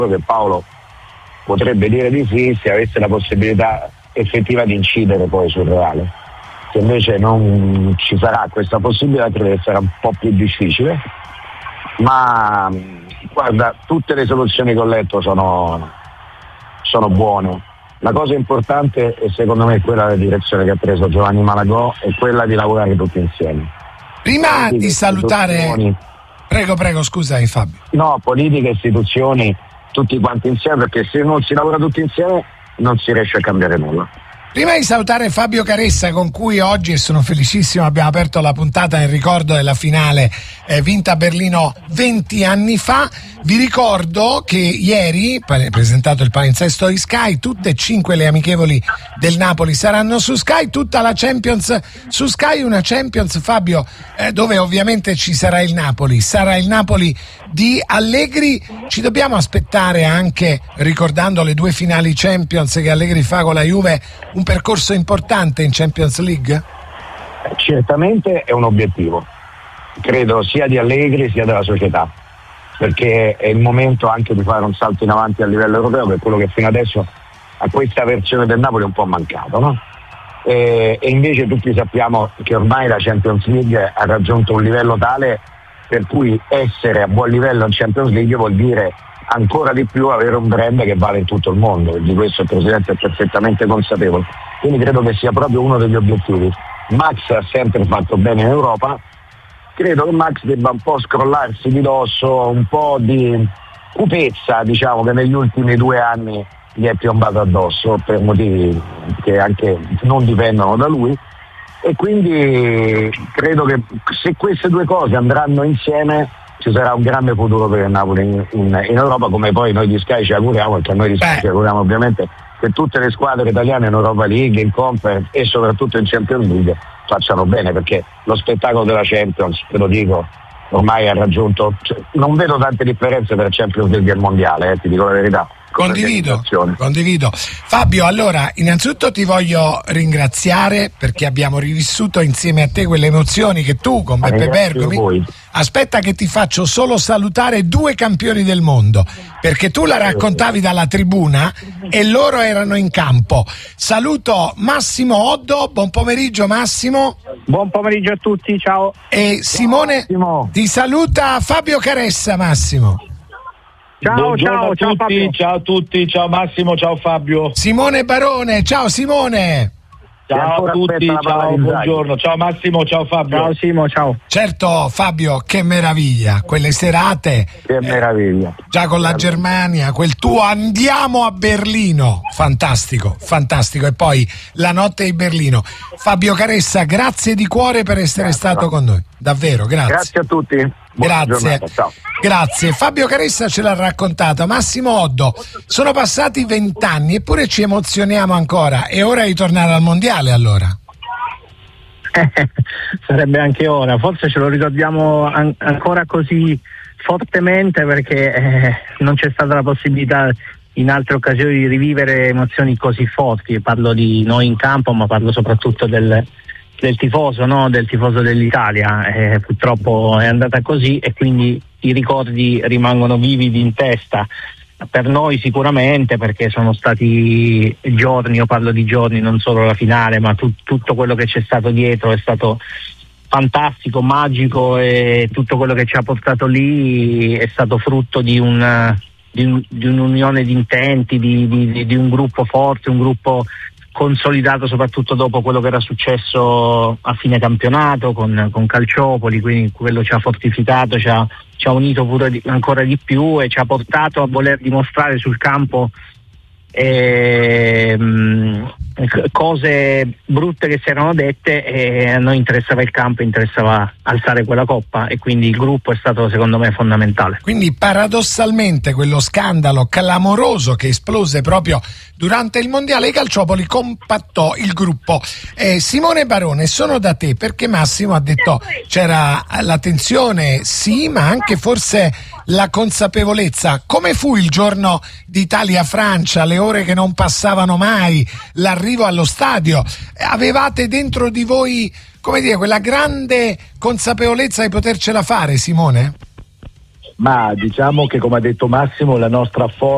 che Paolo potrebbe dire di sì se avesse la possibilità effettiva di incidere poi sul Reale. Se invece non ci sarà questa possibilità, credo che sarà un po' più difficile, ma guarda, tutte le soluzioni che ho letto sono buone. La cosa importante è secondo me quella della direzione che ha preso Giovanni Malagò, è quella di lavorare tutti insieme. Prima di salutare, prego scusami Fabio. No, politica e istituzioni tutti quanti insieme, perché se non si lavora tutti insieme non si riesce a cambiare nulla. Prima di salutare Fabio Caressa, con cui oggi, e sono felicissimo, abbiamo aperto la puntata nel ricordo della finale vinta a Berlino 20 anni fa, vi ricordo che ieri, presentato il palinsesto di Sky, tutte e 5 le amichevoli del Napoli saranno su Sky, tutta la Champions su Sky, una Champions, Fabio, dove ovviamente ci sarà il Napoli di Allegri. Ci dobbiamo aspettare anche, ricordando le 2 finali Champions che Allegri fa con la Juve, un percorso importante in Champions League? Certamente è un obiettivo, credo sia di Allegri sia della società, perché è il momento anche di fare un salto in avanti a livello europeo, per quello che fino adesso a questa versione del Napoli è un po' mancato, no? E invece tutti sappiamo che ormai la Champions League ha raggiunto un livello tale per cui essere a buon livello in Champions League vuol dire ancora di più avere un brand che vale in tutto il mondo, e di questo il Presidente è perfettamente consapevole, quindi credo che sia proprio uno degli obiettivi. Max ha sempre fatto bene in Europa, credo che Max debba un po' scrollarsi di dosso un po' di cupezza, diciamo, che negli ultimi 2 anni gli è piombato addosso per motivi che anche non dipendono da lui, e quindi credo che se queste 2 cose andranno insieme ci sarà un grande futuro per il Napoli in Europa, come poi noi di Sky ci auguriamo, perché noi di Sky ci auguriamo ovviamente che tutte le squadre italiane in Europa League, in Conference e soprattutto in Champions League facciano bene, perché lo spettacolo della Champions, te lo dico, ormai ha raggiunto, non vedo tante differenze tra Champions League e il Mondiale, ti dico la verità. Condivido. Fabio, allora innanzitutto ti voglio ringraziare perché abbiamo rivissuto insieme a te quelle emozioni che tu con Beppe Bergomi. Aspetta che ti faccio solo salutare 2 campioni del mondo, perché tu la raccontavi dalla tribuna e loro erano in campo. Saluto Massimo Oddo, buon pomeriggio Massimo. Buon pomeriggio a tutti, ciao. E Simone, ti saluta Fabio Caressa, Massimo. Ciao a tutti, Fabio. Ciao a tutti, ciao Massimo, ciao Fabio. Simone Barone, ciao Simone. Ciao a tutti, ciao, buongiorno, ciao Massimo, ciao Fabio. Ciao Simo, ciao. Certo Fabio, che meraviglia, quelle serate. Che meraviglia. Già con la Germania, quel tuo andiamo a Berlino, fantastico. E poi la notte di Berlino. Fabio Caressa, grazie di cuore per essere stato con noi, davvero, grazie. Grazie a tutti. Grazie. Fabio Caressa ce l'ha raccontato. Massimo Oddo, sono passati 20 anni eppure ci emozioniamo ancora, è ora di tornare al mondiale allora. Sarebbe anche ora, forse ce lo ricordiamo ancora così fortemente perché non c'è stata la possibilità in altre occasioni di rivivere emozioni così forti. Parlo di noi in campo, ma parlo soprattutto del tifoso, no? Del tifoso dell'Italia. Purtroppo è andata così e quindi i ricordi rimangono vividi in testa. Per noi sicuramente, perché sono stati giorni, io parlo di giorni, non solo la finale, ma tutto quello che c'è stato dietro è stato fantastico, magico, e tutto quello che ci ha portato lì è stato frutto di un'unione di intenti, di un gruppo forte, un gruppo consolidato soprattutto dopo quello che era successo a fine campionato con Calciopoli, quindi quello ci ha fortificato, ci ha unito pure ancora di più e ci ha portato a voler dimostrare sul campo cose brutte che si erano dette, e a noi interessava il campo, interessava alzare quella coppa, e quindi il gruppo è stato secondo me fondamentale. Quindi paradossalmente quello scandalo clamoroso che esplose proprio durante il mondiale di Calciopoli compattò il gruppo. Simone Barone, sono da te perché Massimo ha detto c'era la tensione, sì, ma anche forse la consapevolezza. Come fu il giorno d'Italia-Francia, le ore che non passavano mai, l'arrivo allo stadio? Avevate dentro di voi, come dire, quella grande consapevolezza di potercela fare, Simone? Ma diciamo che, come ha detto Massimo, la nostra forza